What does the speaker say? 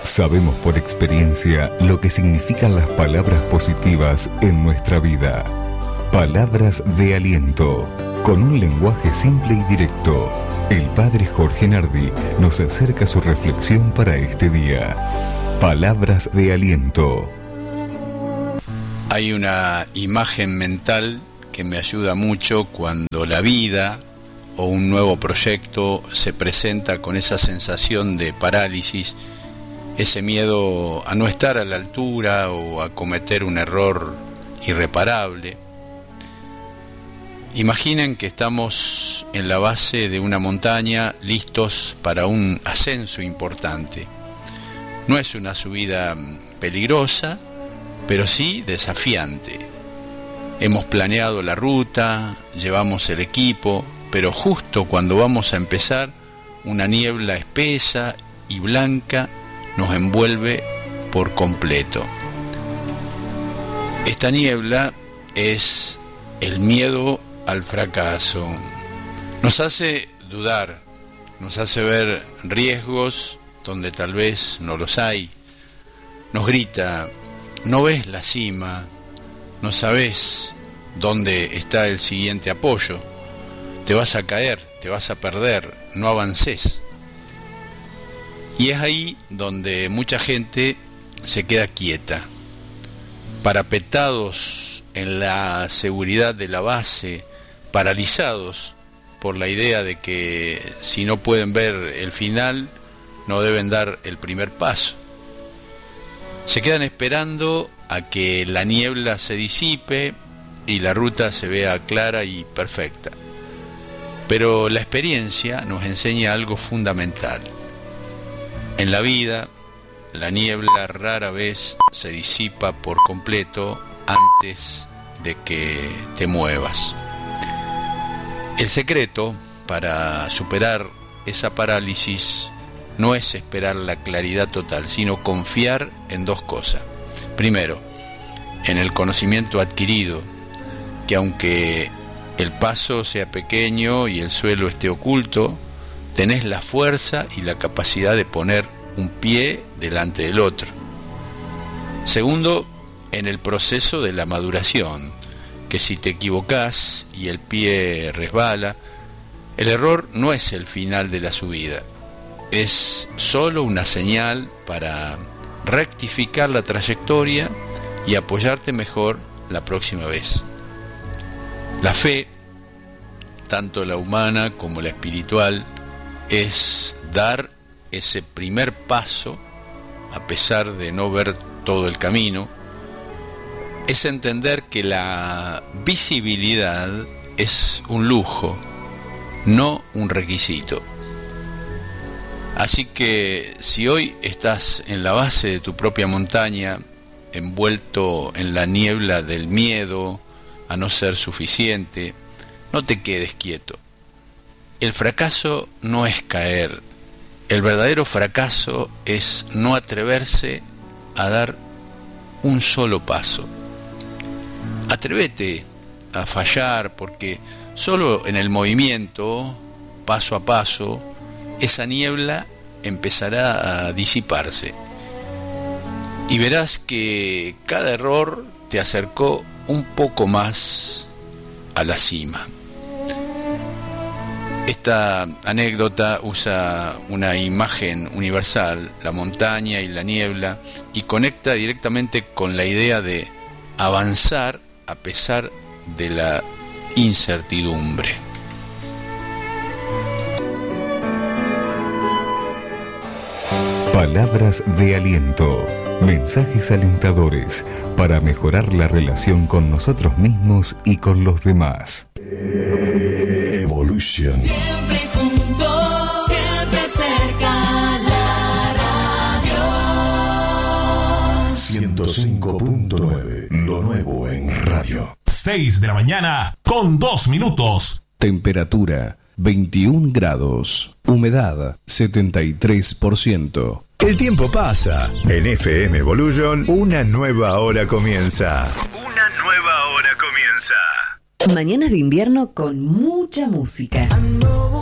Sabemos por experiencia lo que significan las palabras positivas en nuestra vida. Palabras de aliento, con un lenguaje simple y directo. El padre Jorge Nardi nos acerca su reflexión para este día. Palabras de aliento. Hay una imagen mental que me ayuda mucho cuando la vida o un nuevo proyecto se presenta con esa sensación de parálisis, ese miedo a no estar a la altura o a cometer un error irreparable. Imaginen que estamos en la base de una montaña listos para un ascenso importante. No es una subida peligrosa, pero sí desafiante. Hemos planeado la ruta, llevamos el equipo, pero justo cuando vamos a empezar, una niebla espesa y blanca nos envuelve por completo. Esta niebla es el miedo al fracaso. Nos hace dudar, nos hace ver riesgos donde tal vez no los hay. Nos grita: no ves la cima, no sabes dónde está el siguiente apoyo, te vas a caer, te vas a perder, no avances. Y es ahí donde mucha gente se queda quieta, parapetados en la seguridad de la base, paralizados por la idea de que si no pueden ver el final, no deben dar el primer paso. Se quedan esperando a que la niebla se disipe y la ruta se vea clara y perfecta. Pero la experiencia nos enseña algo fundamental. En la vida, la niebla rara vez se disipa por completo antes de que te muevas. El secreto para superar esa parálisis no es esperar la claridad total, sino confiar en dos cosas. Primero, en el conocimiento adquirido, que aunque el paso sea pequeño y el suelo esté oculto, tenés la fuerza y la capacidad de poner un pie delante del otro. Segundo, en el proceso de la maduración, que si te equivocás y el pie resbala, el error no es el final de la subida, es solo una señal para rectificar la trayectoria y apoyarte mejor la próxima vez. La fe, tanto la humana como la espiritual, es dar ese primer paso a pesar de no ver todo el camino. Es entender que la visibilidad es un lujo, no un requisito. Así que si hoy estás en la base de tu propia montaña, envuelto en la niebla del miedo a no ser suficiente, no te quedes quieto. El fracaso no es caer. El verdadero fracaso es no atreverse a dar un solo paso. Atrévete a fallar, porque solo en el movimiento, paso a paso, esa niebla empezará a disiparse. Y verás que cada error te acercó un poco más a la cima. Esta anécdota usa una imagen universal, la montaña y la niebla, y conecta directamente con la idea de avanzar a pesar de la incertidumbre. Palabras de aliento, mensajes alentadores para mejorar la relación con nosotros mismos y con los demás. Evolution. Siempre juntos, siempre cerca, la radio. 105.9, lo nuevo en radio. 6 de la mañana con 2 minutos. Temperatura 21 grados. Humedad 73%. El tiempo pasa. En FM Evolution, una nueva hora comienza. Una nueva hora comienza. Mañanas de invierno con mucha música.